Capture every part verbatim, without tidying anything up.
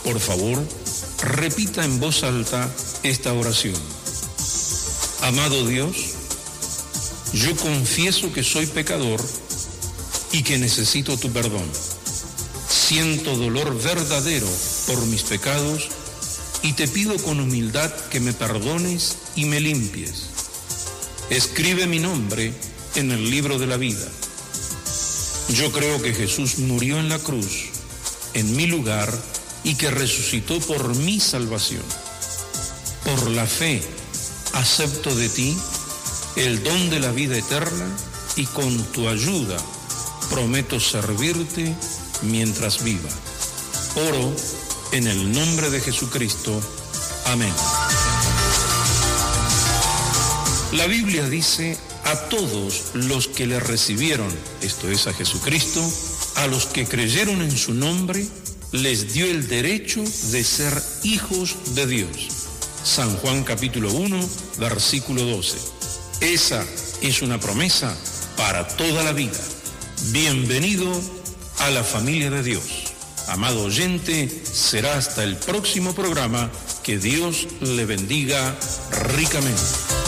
Por favor, repita en voz alta esta oración. Amado Dios, yo confieso que soy pecador y que necesito tu perdón. Siento dolor verdadero por mis pecados y te pido con humildad que me perdones y me limpies. Escribe mi nombre en el libro de la vida. Yo creo que Jesús murió en la cruz, en mi lugar, y que resucitó por mi salvación. Por la fe, acepto de ti el don de la vida eterna y con tu ayuda prometo servirte mientras viva. Oro en el nombre de Jesucristo. Amén. La Biblia dice: a todos los que le recibieron, esto es a Jesucristo, a los que creyeron en su nombre, les dio el derecho de ser hijos de Dios. San Juan capítulo uno, versículo doce. Esa es una promesa para toda la vida. Bienvenido a la familia de Dios. Amado oyente, será hasta el próximo programa. Que Dios le bendiga ricamente.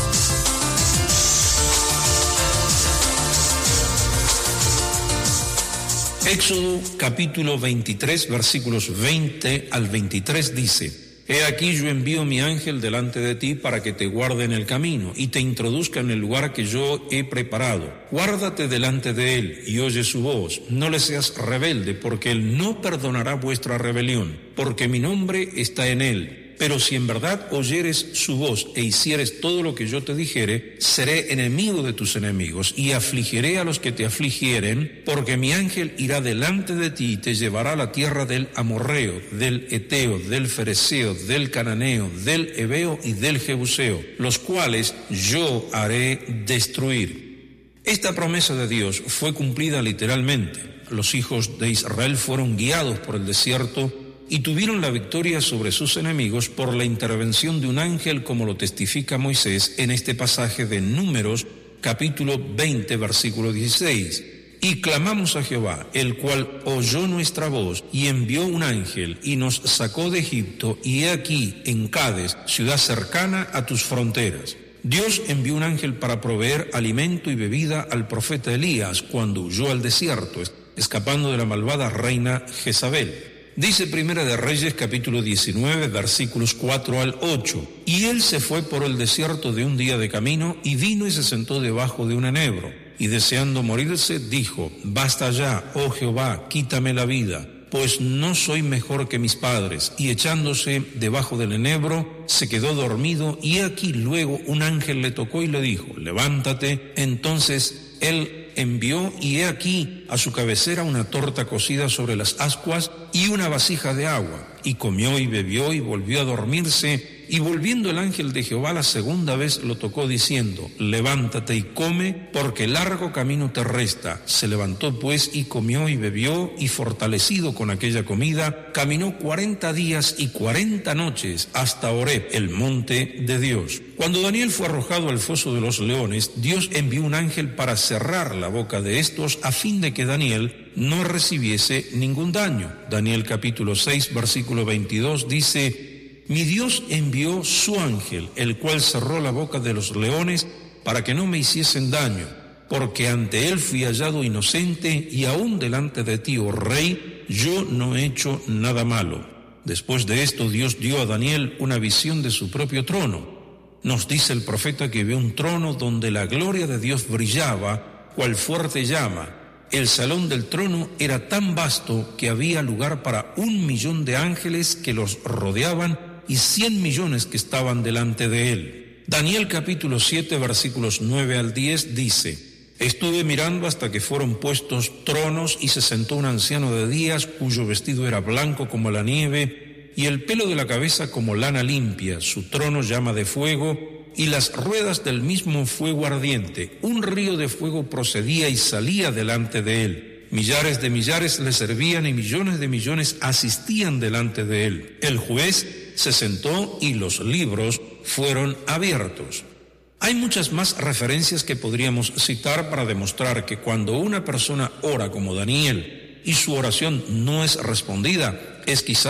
Éxodo capítulo veintitrés, versículos veinte al veintitrés dice: He aquí yo envío mi ángel delante de ti para que te guarde en el camino y te introduzca en el lugar que yo he preparado. Guárdate delante de él y oye su voz. No le seas rebelde, porque él no perdonará vuestra rebelión, porque mi nombre está en él. Pero si en verdad oyeres su voz e hicieres todo lo que yo te dijere, seré enemigo de tus enemigos y afligiré a los que te afligieren, porque mi ángel irá delante de ti y te llevará a la tierra del amorreo, del eteo, del fereceo, del cananeo, del heveo y del jebuseo, los cuales yo haré destruir. Esta promesa de Dios fue cumplida literalmente. Los hijos de Israel fueron guiados por el desierto y tuvieron la victoria sobre sus enemigos por la intervención de un ángel, como lo testifica Moisés en este pasaje de Números, capítulo veinte, versículo dieciséis. Y clamamos a Jehová, el cual oyó nuestra voz y envió un ángel y nos sacó de Egipto, y he aquí en Cades, ciudad cercana a tus fronteras. Dios envió un ángel para proveer alimento y bebida al profeta Elías cuando huyó al desierto, escapando de la malvada reina Jezabel. Dice Primera de Reyes capítulo diecinueve, versículos cuatro al ocho. Y él se fue por el desierto de un día de camino y vino y se sentó debajo de un enebro. Y deseando morirse, dijo: Basta ya, oh Jehová, quítame la vida, pues no soy mejor que mis padres. Y echándose debajo del enebro, se quedó dormido, y aquí luego un ángel le tocó y le dijo: Levántate. Entonces él envió, y he aquí a su cabecera una torta cocida sobre las ascuas y una vasija de agua, y comió y bebió y volvió a dormirse. Y volviendo el ángel de Jehová la segunda vez lo tocó diciendo: Levántate y come, porque largo camino te resta. Se levantó pues y comió y bebió, y fortalecido con aquella comida, caminó cuarenta días y cuarenta noches hasta Horeb, el monte de Dios. Cuando Daniel fue arrojado al foso de los leones, Dios envió un ángel para cerrar la boca de estos, a fin de que Daniel no recibiese ningún daño. Daniel capítulo seis, versículo veintidós dice: Mi Dios envió su ángel, el cual cerró la boca de los leones para que no me hiciesen daño, porque ante él fui hallado inocente, y aún delante de ti, oh rey, yo no he hecho nada malo. Después de esto, Dios dio a Daniel una visión de su propio trono. Nos dice el profeta que vio un trono donde la gloria de Dios brillaba, cual fuerte llama. El salón del trono era tan vasto que había lugar para un millón de ángeles que los rodeaban y cien millones que estaban delante de él. Daniel capítulo siete, versículos nueve al diez dice: Estuve mirando hasta que fueron puestos tronos, y se sentó un anciano de días, cuyo vestido era blanco como la nieve, y el pelo de la cabeza como lana limpia. Su trono llama de fuego, y las ruedas del mismo fuego ardiente. Un río de fuego procedía y salía delante de él. Millares de millares le servían, y millones de millones asistían delante de él. El juez se sentó y los libros fueron abiertos. Hay muchas más referencias que podríamos citar para demostrar que cuando una persona ora como Daniel y su oración no es respondida, es quizá